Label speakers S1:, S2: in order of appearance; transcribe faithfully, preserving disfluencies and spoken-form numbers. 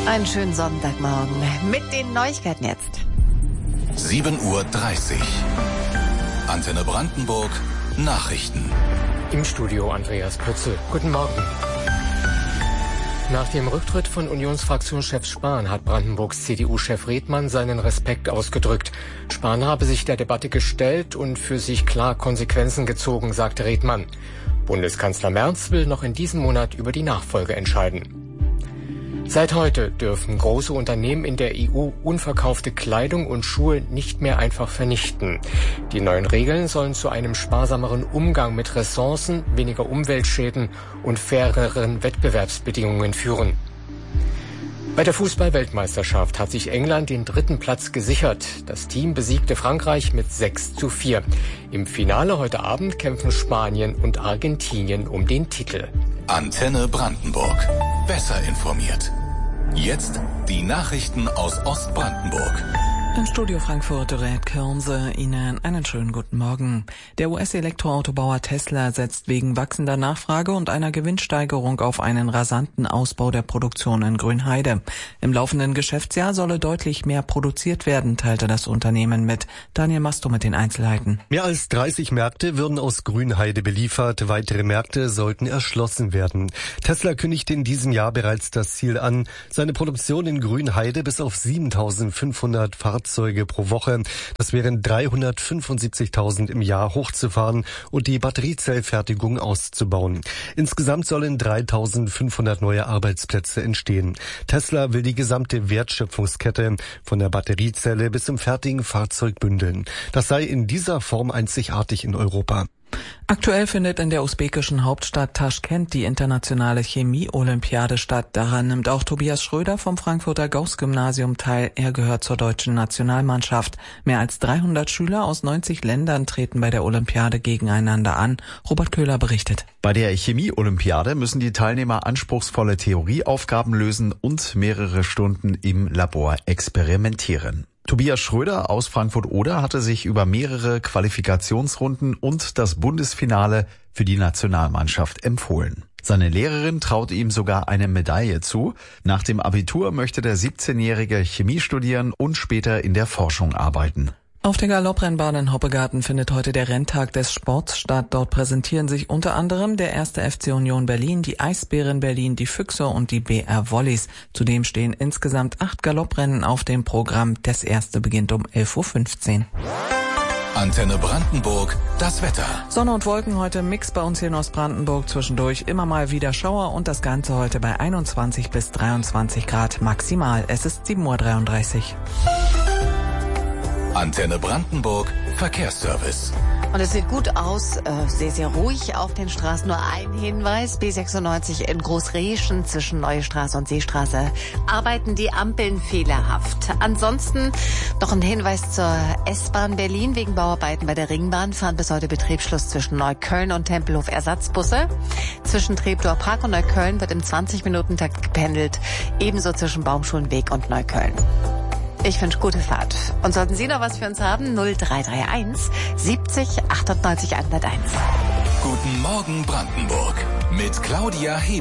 S1: Einen schönen Sonntagmorgen mit den Neuigkeiten jetzt.
S2: sieben Uhr dreißig. Antenne Brandenburg, Nachrichten.
S3: Im Studio Andreas Pützel. Guten Morgen. Nach dem Rücktritt von Unionsfraktionschef Spahn hat Brandenburgs C D U-Chef Redmann seinen Respekt ausgedrückt. Spahn habe sich der Debatte gestellt und für sich klar Konsequenzen gezogen, sagte Redmann. Bundeskanzler Merz will noch in diesem Monat über die Nachfolge entscheiden. Seit heute dürfen große Unternehmen in der E U unverkaufte Kleidung und Schuhe nicht mehr einfach vernichten. Die neuen Regeln sollen zu einem sparsameren Umgang mit Ressourcen, weniger Umweltschäden und faireren Wettbewerbsbedingungen führen. Bei der Fußball-Weltmeisterschaft hat sich England den dritten Platz gesichert. Das Team besiegte Frankreich mit sechs zu vier. Im Finale heute Abend kämpfen Spanien und Argentinien um den Titel.
S2: Antenne Brandenburg. Besser informiert. Jetzt die Nachrichten aus Ostbrandenburg.
S4: Im Studio Frankfurt Red Kirnse, Ihnen einen schönen guten Morgen. Der U S-Elektroautobauer Tesla setzt wegen wachsender Nachfrage und einer Gewinnsteigerung auf einen rasanten Ausbau der Produktion in Grünheide. Im laufenden Geschäftsjahr solle deutlich mehr produziert werden, teilte das Unternehmen mit. Daniel Masto mit den Einzelheiten.
S5: Mehr als dreißig Märkte würden aus Grünheide beliefert, weitere Märkte sollten erschlossen werden. Tesla kündigte in diesem Jahr bereits das Ziel an, seine Produktion in Grünheide bis auf siebentausendfünfhundert Fahrzeuge Fahrzeuge pro Woche, das wären dreihundertfünfundsiebzigtausend im Jahr, hochzufahren und die Batteriezellfertigung auszubauen. Insgesamt sollen dreitausendfünfhundert neue Arbeitsplätze entstehen. Tesla will die gesamte Wertschöpfungskette von der Batteriezelle bis zum fertigen Fahrzeug bündeln. Das sei in dieser Form einzigartig in Europa.
S4: Aktuell findet in der usbekischen Hauptstadt Taschkent die internationale Chemie-Olympiade statt. Daran nimmt auch Tobias Schröder vom Frankfurter Gauß-Gymnasium teil. Er gehört zur deutschen Nationalmannschaft. Mehr als dreihundert Schüler aus neunzig Ländern treten bei der Olympiade gegeneinander an. Robert Köhler berichtet.
S6: Bei der Chemie-Olympiade müssen die Teilnehmer anspruchsvolle Theorieaufgaben lösen und mehrere Stunden im Labor experimentieren. Tobias Schröder aus Frankfurt-Oder hatte sich über mehrere Qualifikationsrunden und das Bundesfinale für die Nationalmannschaft empfohlen. Seine Lehrerin traut ihm sogar eine Medaille zu. Nach dem Abitur möchte der siebzehnjährige Chemie studieren und später in der Forschung arbeiten.
S4: Auf der Galopprennbahn in Hoppegarten findet heute der Renntag des Sports statt. Dort präsentieren sich unter anderem der erste F C Union Berlin, die Eisbären Berlin, die Füchse und die B R Wollis. Zudem stehen insgesamt acht Galopprennen auf dem Programm. Das erste beginnt um elf Uhr fünfzehn.
S2: Antenne Brandenburg, das Wetter.
S4: Sonne und Wolken heute Mix bei uns hier in Ostbrandenburg. Zwischendurch immer mal wieder Schauer und das Ganze heute bei einundzwanzig bis dreiundzwanzig Grad maximal. Es ist sieben Uhr dreiunddreißig.
S2: Antenne Brandenburg, Verkehrsservice.
S1: Und es sieht gut aus, äh, sehr, sehr ruhig auf den Straßen. Nur ein Hinweis, B sechsundneunzig in Großreschen zwischen Neue Straße und Seestraße arbeiten die Ampeln fehlerhaft. Ansonsten noch ein Hinweis zur S-Bahn Berlin. Wegen Bauarbeiten bei der Ringbahn fahren bis heute Betriebsschluss zwischen Neukölln und Tempelhof Ersatzbusse. Zwischen Treptower Park und Neukölln wird im zwanzig-Minuten-Takt gependelt. Ebenso zwischen Baumschulenweg und Neukölln. Ich wünsche gute Fahrt. Und sollten Sie noch was für uns haben, null drei drei eins siebzig achtundneunzig hunderteins.
S2: Guten Morgen Brandenburg mit Claudia Hebel.